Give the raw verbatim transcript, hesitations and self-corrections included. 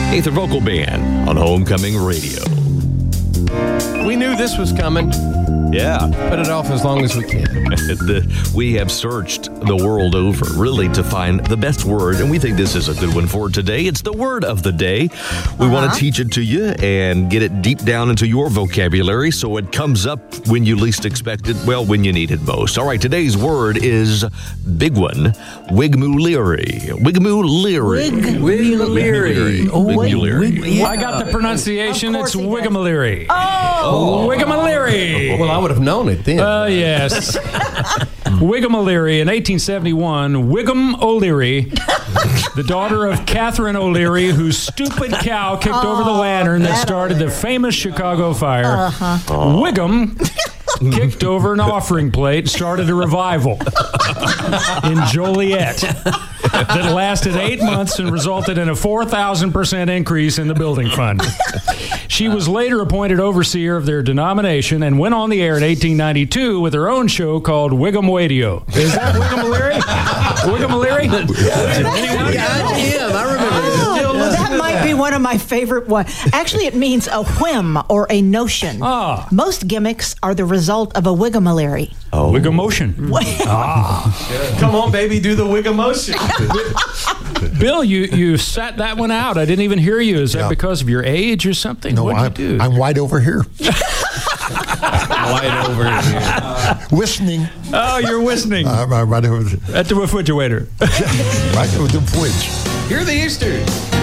Aether Vocal Band on Homecoming Radio. We knew this was coming. Yeah. Put it off as long as we can. the, we have searched the world over, really, to find the best word, and we think this is a good one for today. It's the word of the day. We uh-huh. want to teach it to you and get it deep down into your vocabulary so it comes up when you least expect it, well, when you need it most. All right, today's word is big one, Wigmoolery. Wigmoolery. Wigmoolery. Wigmoolery. I got the pronunciation. It's Wigmoolery. Oh. Wigmoolery. Well, I would have known it then. Uh, yes. Wiggum O'Leary. In eighteen seventy-one, Wiggum O'Leary, the daughter of Catherine O'Leary, whose stupid cow kicked oh, over the lantern that started the famous Chicago fire. Uh-huh. Oh. Wiggum kicked over an offering plate, started a revival in Joliet that lasted eight months and resulted in a four thousand percent increase in the building fund. She was later appointed overseer of their denomination and went on the air in eighteen ninety-two with her own show called Wiggum Radio. Is that Wiggum O'Leary? Wiggum O'Leary? Anyone? Yeah, him. I remember this. Oh, that might be one of my favorite ones. Actually, it means a whim or a notion. Ah. Most gimmicks are the result of a Wiggamolery. Oh. Wiggamotion. ah. Come on, baby, do the Wiggamotion. Bill, you, you sat that one out. I didn't even hear you. Is that yeah. because of your age or something? No, What'd I'm, you do? I'm wide over here. Wide over here. Listening. Oh, you're listening. Uh, right over there. At the refrigerator. Right over the fridge. Hear the Easters.